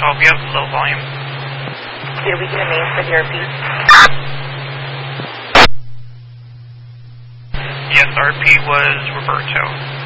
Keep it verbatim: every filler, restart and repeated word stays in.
twelve, yep, low volume. Did we get a name for the R P? Yes, R P was Roberto.